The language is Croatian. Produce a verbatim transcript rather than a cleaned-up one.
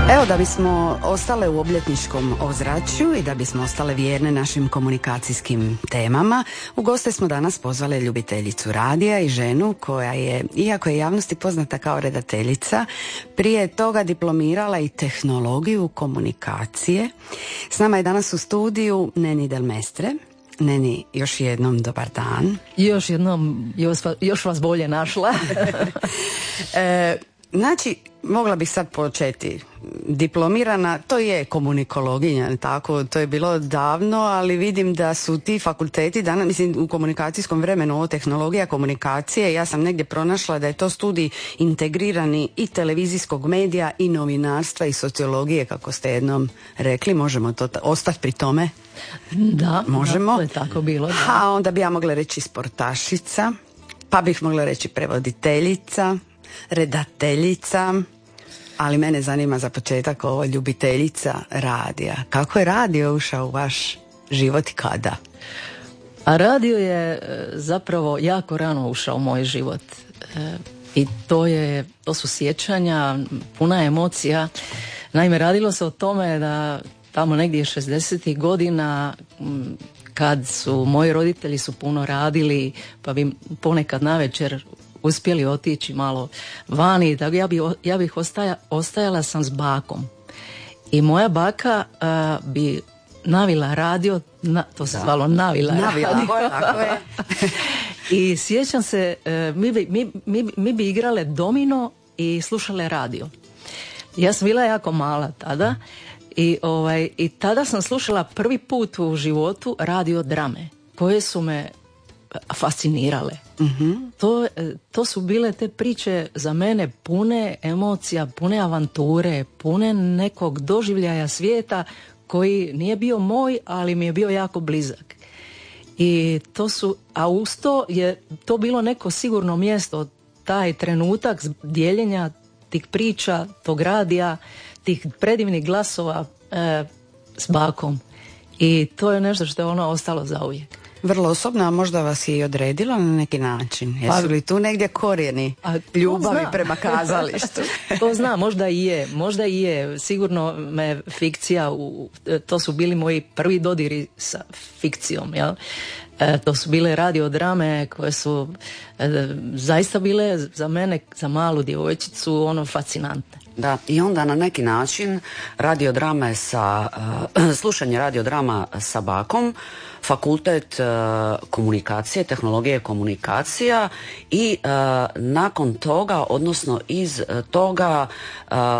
Evo, da bismo ostale u obljetničkom ozračju i da bismo ostale vjerne našim komunikacijskim temama, u goste smo danas pozvali ljubiteljicu radija i ženu koja je, iako je javnosti poznata kao redateljica, prije toga diplomirala i tehnologiju komunikacije. S nama je danas u studiju Neni Del Mestre. Neni, još jednom dobar dan. Još jednom, još, još vas bolje našla. e, znači, mogla bih sad početi. Diplomirana, to je komunikologinja, tako, to je bilo davno, ali vidim da su ti fakulteti danas, mislim, u komunikacijskom vremenu, ovo tehnologija komunikacije, ja sam negdje pronašla da je to studij integrirani i televizijskog medija i novinarstva i sociologije, kako ste jednom rekli, možemo to ta- ostati pri tome? Da, možemo. Da, to je tako bilo. Da. A onda bi ja mogla reći sportašica, pa bih mogla reći prevoditeljica, redateljica, ali mene zanima za početak ovo ljubiteljica radija. Kako je radio ušao u vaš život i kada? A radio je zapravo jako rano ušao u moj život. E, I to je, to su sjećanja, puna emocija. Naime, radilo se o tome da tamo negdje šezdesetih godina, kad su moji roditelji su puno radili, pa bi ponekad navečer uspjeli otići malo vani, tako ja, bi, ja bih ostaja, ostajala sam s bakom. I moja baka uh, bi navila radio, na, to se da. zvalo navila, navila radio. Tako je. I sjećam se, uh, mi, bi, mi, mi, mi bi igrale domino i slušale radio. Ja sam bila jako mala tada i, ovaj, i tada sam slušala prvi put u životu radio drame koje su me fascinirale. Mm-hmm. To, to su bile te priče za mene pune emocija, pune avanture, pune nekog doživljaja svijeta koji nije bio moj, ali mi je bio jako blizak. I to su, a uz to je to bilo neko sigurno mjesto, taj trenutak dijeljenja tih priča, tog radija, tih predivnih glasova e, s bakom. I to je nešto što je ono ostalo zauvijek. Vrlo osobno, a možda vas je i odredilo na neki način. Jesu li tu negdje korijeni ljubavi prema kazalištu? To zna, možda i je. Možda i je. Sigurno me fikcija, u, to su bili moji prvi dodiri sa fikcijom. Jel? E, to su bile radiodrame koje su e, zaista bile za mene, za malu djevojčicu, ono fascinantne. Da, i onda na neki način radiodrame sa, uh, slušanje radiodrama sa bakom, fakultet uh, komunikacije, tehnologije komunikacija i uh, nakon toga, odnosno iz toga uh,